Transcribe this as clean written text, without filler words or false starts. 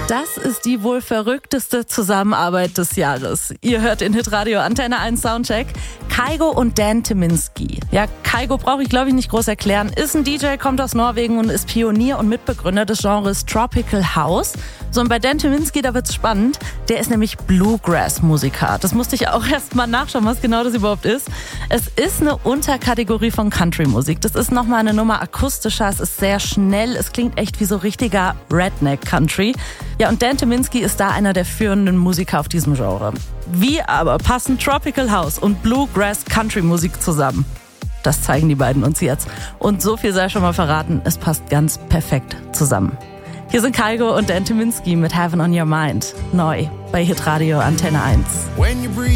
Das ist die wohl verrückteste Zusammenarbeit des Jahres. Ihr hört in Hitradio Antenne 1 Soundcheck. Kygo und Dan Tyminski. Ja, Kygo brauche ich, glaube ich, nicht groß erklären. Ist ein DJ, kommt aus Norwegen und ist Pionier und Mitbegründer des Genres Tropical House. So, und bei Dan Tyminski, da wird's spannend. Der ist nämlich Bluegrass-Musiker. Das musste ich auch erst mal nachschauen, was genau das überhaupt ist. Es ist eine Unterkategorie von Country-Musik. Das ist nochmal eine Nummer akustischer. Es ist sehr schnell. Es klingt echt wie so richtiger Redneck-Country. Ja, und Dan Tyminski ist da einer der führenden Musiker auf diesem Genre. Wie aber passen Tropical House und Bluegrass Country Musik zusammen? Das zeigen die beiden uns jetzt. Und so viel sei schon mal verraten, es passt ganz perfekt zusammen. Hier sind Kygo und Dan Tyminski mit Heaven on Your Mind. Neu bei Hitradio Antenne 1.